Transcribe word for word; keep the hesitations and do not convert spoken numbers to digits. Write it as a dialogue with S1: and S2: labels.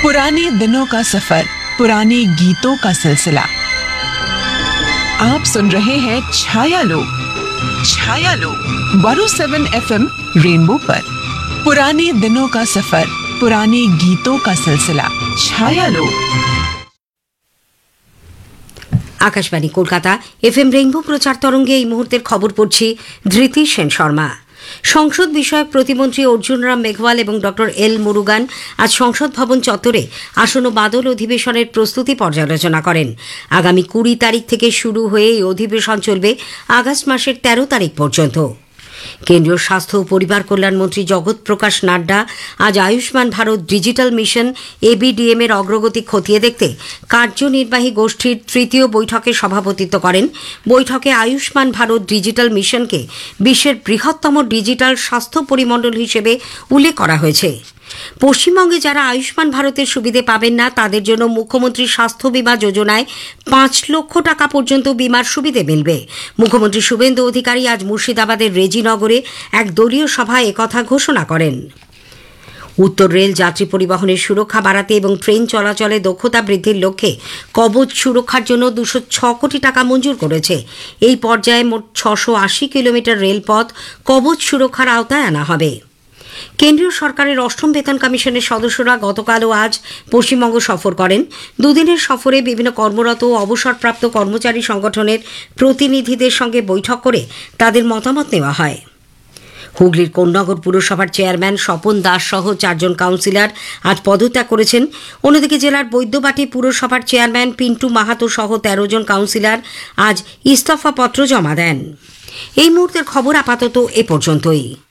S1: पुराने दिनों का सफर, पुराने गीतों का सिलसिला। आप सुन रहे हैं छाया लोग छाया लोग one O seven F M rainbow पर। पुराने दिनों का सफर, पुराने गीतों का सिलसिला, छाया लोग।
S2: आकाशवाणी कलकाता एफएम रेनबो प्रचार तरंगे এই মুহূর্তের খবর পড়ছি ধৃতি সেন শর্মা। সংসদ বিষয়ক প্রতিমন্ত্রী অর্জুন রাম মেঘওয়াল এবং ডক্টর এল মুরুগান আজ সংসদ ভবন চত্বরে আসন্ন বাদল অধিবেশনের প্রস্তুতি পর্যালোচনা করেন। আগামী কুড়ি তারিখ থেকে শুরু হয়ে এই অধিবেশন চলবে আগস্ট মাসের তেরো তারিখ পর্যন্ত। কেন্দ্রীয় স্বাস্থ্য ও পরিবার কল্যাণমন্ত্রী জগৎ প্রকাশ নাড্ডা আজ Ayushman Bharat digital mission ABDM এর অগ্রগতি খতিয়ে দেখতে কার্যনির্বাহী গোষ্ঠীর তৃতীয় বৈঠকে সভাপতিত্ব করেন। বৈঠকে আয়ুষ্মান ভারত ডিজিটাল মিশনকে বিশ্বের বৃহত্তম ডিজিটাল স্বাস্থ্য পরিমণ্ডল হিসেবে উল্লেখ করা হয়েছে। পশ্চিমবঙ্গে যারা আয়ুষ্মান ভারতের সুবিধে পাবেন না তাদের জন্য মুখ্যমন্ত্রী স্বাস্থ্য বীমা যোজনায় পাঁচ লক্ষ টাকা পর্যন্ত বীমার সুবিধে মিলবে। মুখ্যমন্ত্রী শুভেন্দু অধিকারী আজ মুর্শিদাবাদের রেজিনগরে এক দলীয় সভায় একথা ঘোষণা করেন। উত্তর রেল যাত্রী পরিবহনের সুরক্ষা বাড়াতে এবং ট্রেন চলাচলে দক্ষতা বৃদ্ধির লক্ষ্যে কবচ সুরক্ষার জন্য দুশো ছ কোটি টাকা মঞ্জুর করেছে। এই পর্যায়ে মোট ছশো আশি কিলোমিটার রেলপথ কবচ সুরক্ষার আওতায় আনা হবে। কেন্দ্রীয় সরকারের অষ্টম বেতন কমিশনের সদস্যরা গতকাল ও আজ পশ্চিমবঙ্গ সফর করেন। দুদিনের সফরে বিভিন্ন কর্মরত ও অবসরপ্রাপ্ত কর্মচারী সংগঠনের প্রতিনিধিদের সঙ্গে বৈঠক করে তাদের মতামত নেওয়া হয়। হুগলির কোন্নগর পুরসভার চেয়ারম্যান স্বপন দাস সহ চারজন কাউন্সিলর আজ পদত্যাগ করেছেন। অন্যদিকে জেলার বৈদ্যবাটি পুরসভার চেয়ারম্যান পিন্টু মাহাতো সহ তেরো জন কাউন্সিলর আজ ইস্তফাপত্র জমা দেন। এই মুহূর্তের খবর আপাতত এ পর্যন্তই।